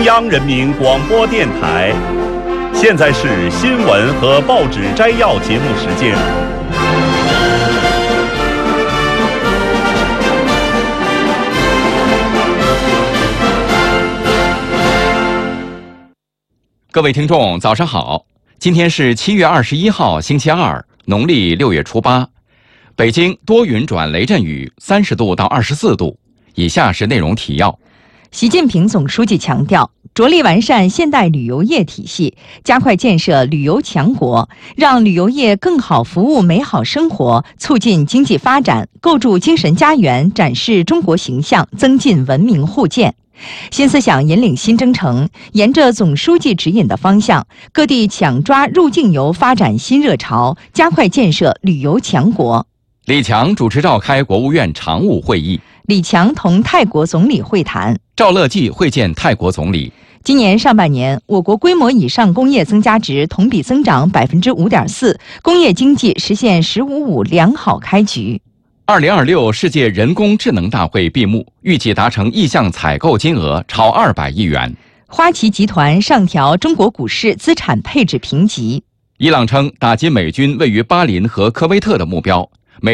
央人民广播电台。现在是新闻和报纸摘要节目时间。 各位听众，早上好！今天是7月21号，星期二，农历6月初8。北京多云转雷阵雨，30度到24度。以下是内容提要。 习近平总书记强调，着力完善现代旅游业体系，加快建设旅游强国，让旅游业更好服务美好生活，促进经济发展，构筑精神家园，展示中国形象，增进文明互鉴。新思想引领新征程，沿着总书记指引的方向，各地抢抓入境游发展新热潮，加快建设旅游强国。 李强主持召开国务院常务会议。 李强同泰国总理会谈， 赵乐际会见泰国总理。 今年上半年，我国规模以上工业增加值同比增长5.4%，工业经济实现“15-5”良好开局。 2026世界人工智能大会闭幕，预计达成意向采购金额超200亿元。 花旗集团上调中国股市资产配置评级。 伊朗称打击美军位于巴林和科威特的目标，